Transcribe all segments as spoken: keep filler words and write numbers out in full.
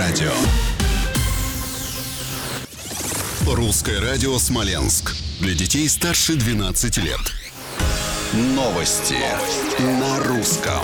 радио. Русское радио «Смоленск». Для детей старше двенадцати лет. Новости на русском.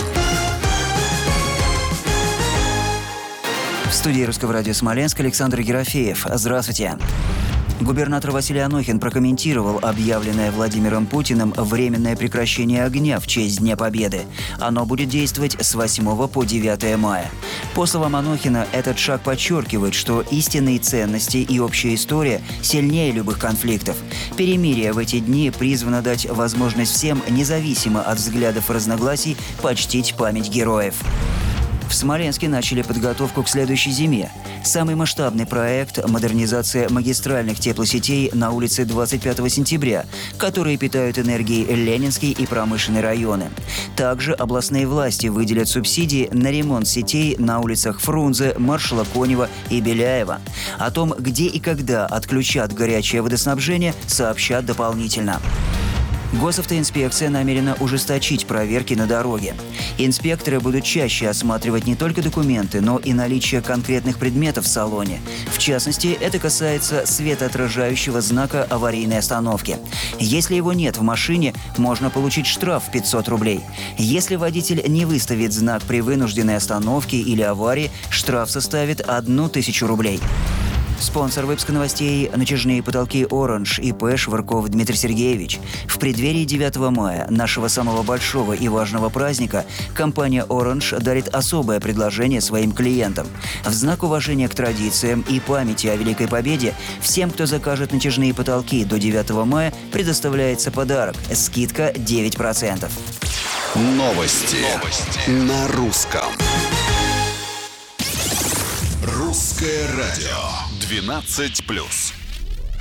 В студии Русского радио «Смоленск» Александр Ерофеев. Здравствуйте. Губернатор Василий Анохин прокомментировал объявленное Владимиром Путиным временное прекращение огня в честь Дня Победы. Оно будет действовать с восьмого по девятое мая. По словам Анохина, этот шаг подчеркивает, что истинные ценности и общая история сильнее любых конфликтов. Перемирие в эти дни призвано дать возможность всем, независимо от взглядов и разногласий, почтить память героев. В Смоленске начали подготовку к следующей зиме. Самый масштабный проект – модернизация магистральных теплосетей на улице двадцать пятого сентября, которые питают энергией Ленинский и промышленные районы. Также областные власти выделят субсидии на ремонт сетей на улицах Фрунзе, Маршала Конева и Беляева. О том, где и когда отключат горячее водоснабжение, сообщат дополнительно. Госавтоинспекция намерена ужесточить проверки на дороге. Инспекторы будут чаще осматривать не только документы, но и наличие конкретных предметов в салоне. В частности, это касается светоотражающего знака аварийной остановки. Если его нет в машине, можно получить штраф в пятьсот рублей. Если водитель не выставит знак при вынужденной остановке или аварии, штраф составит одну тысячу рублей. Спонсор выпуска новостей – натяжные потолки «Оранж» и ИП Швырков Дмитрий Сергеевич. В преддверии девятого мая, нашего самого большого и важного праздника, компания «Оранж» дарит особое предложение своим клиентам. В знак уважения к традициям и памяти о Великой Победе всем, кто закажет натяжные потолки до девятого мая, предоставляется подарок – скидка девять процентов. Новости, Новости. на русском. Русское радио. двенадцать плюс.